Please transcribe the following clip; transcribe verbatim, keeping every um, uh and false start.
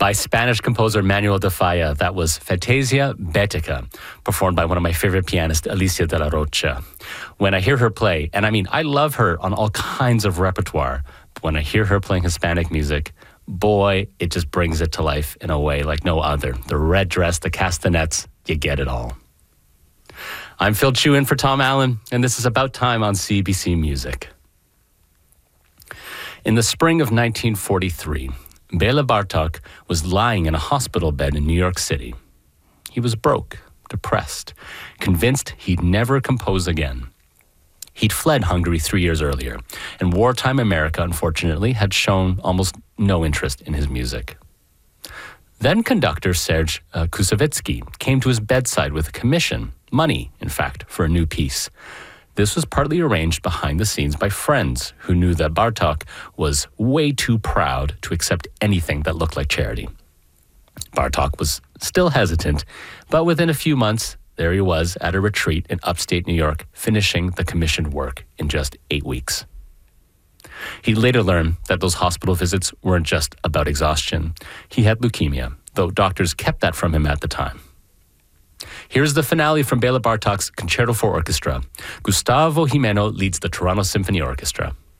By Spanish composer Manuel de Falla, that was Fantasia Bética, performed by one of my favorite pianists, Alicia de la Rocha. When I hear her play, and I mean, I love her on all kinds of repertoire, but when I hear her playing Hispanic music, boy, it just brings it to life in a way like no other. The red dress, the castanets, you get it all. I'm Phil Chu in for Tom Allen, and this is About Time on C B C Music. In the spring of nineteen forty-three, Bela Bartok was lying in a hospital bed in New York City. He was broke, depressed, convinced he'd never compose again. He'd fled Hungary three years earlier, and wartime America, unfortunately, had shown almost no interest in his music. Then conductor Serge uh, Koussevitzky came to his bedside with a commission, money, in fact, for a new piece. This was partly arranged behind the scenes by friends who knew that Bartok was way too proud to accept anything that looked like charity. Bartok was still hesitant, but within a few months, there he was at a retreat in upstate New York, finishing the commissioned work in just eight weeks. He later learned that those hospital visits weren't just about exhaustion. He had leukemia, though doctors kept that from him at the time. Here's the finale from Bela Bartok's Concerto for Orchestra. Gustavo Gimeno leads the Toronto Symphony Orchestra.